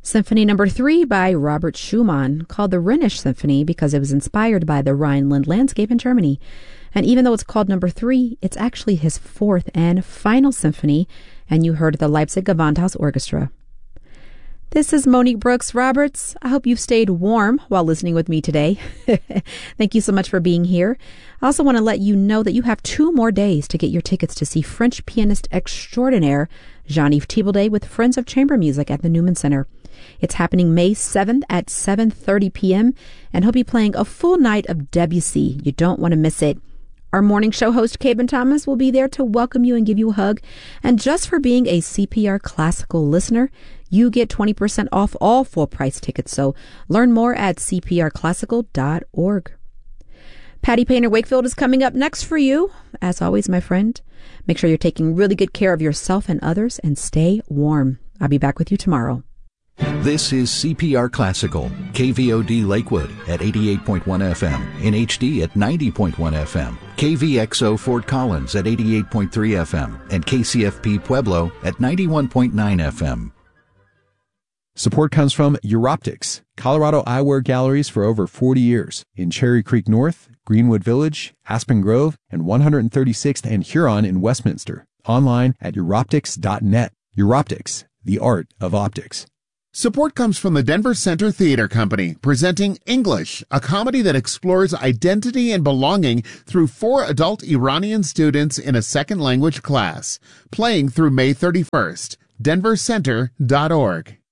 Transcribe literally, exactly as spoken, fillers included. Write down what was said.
Symphony Number Three by Robert Schumann, called the Rhenish Symphony because it was inspired by the Rhineland landscape in Germany. And even though it's called Number Three, it's actually his fourth and final symphony, and you heard the Leipzig Gewandhaus Orchestra. This is Monique Brooks Roberts. I hope you've stayed warm while listening with me today. Thank you so much for being here. I also want to let you know that you have two more days to get your tickets to see French pianist extraordinaire Jean-Yves Thibaudet with Friends of Chamber Music at the Newman Center. It's happening May seventh at seven thirty p.m. and he'll be playing a full night of Debussy. You don't want to miss it. Our morning show host, Caben Thomas, will be there to welcome you and give you a hug. And just for being a C P R Classical listener, you get twenty percent off all full-price tickets. So learn more at c p r classical dot org. Patty Painter Wakefield is coming up next for you. As always, my friend, make sure you're taking really good care of yourself and others and stay warm. I'll be back with you tomorrow. This is C P R Classical, K V O D Lakewood at eighty-eight point one F M, in H D at ninety point one F M, K V X O Fort Collins at eighty-eight point three F M, and K C F P Pueblo at ninety-one point nine F M. Support comes from Europtics, Colorado eyewear galleries for over forty years in Cherry Creek North, Greenwood Village, Aspen Grove, and one hundred thirty-sixth and Huron in Westminster. Online at europtics dot net. Europtics, the art of optics. Support comes from the Denver Center Theater Company, presenting English, a comedy that explores identity and belonging through four adult Iranian students in a second language class. Playing through May thirty-first. denver center dot org.